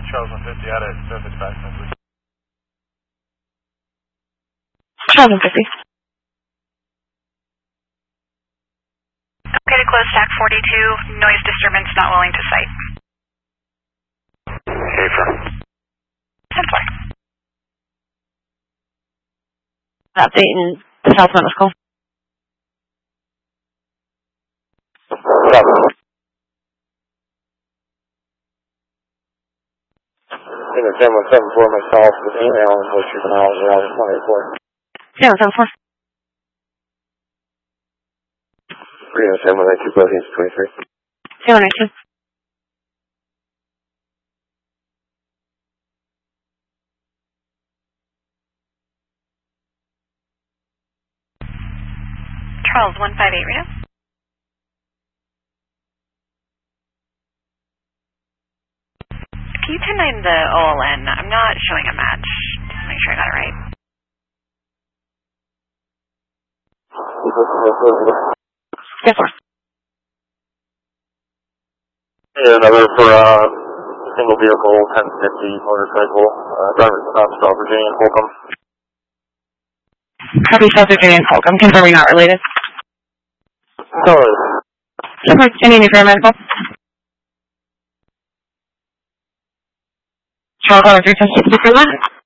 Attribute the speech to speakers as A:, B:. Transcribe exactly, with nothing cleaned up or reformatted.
A: Charles one fifty out at Surface Backman, please.
B: Charles one fifty.
C: Okay to close stack forty-two, noise disturbance not willing to cite.
A: Schaefer.
C: ten four.
B: Updating the South Mountain School.
A: Unit ten one seven four myself with email and host your miles around one eight four.
B: Yeah, seven four.
A: Unit ten one eight two both units twenty-three.
B: Zero nine two.
C: Charles one five eight, Rita. Can you ten nine the O L N? I'm not showing a match. Just make sure I got it right.
B: Yes, sir.
A: And another for uh, single vehicle, ten fifty motorcycle, uh, driver stop, South Virginia, Holcomb.
B: Copy South Virginia and Holcomb. Confirming not related.
A: Sorry.
B: Sure. Any environmental? Charles one three ten sixty for that.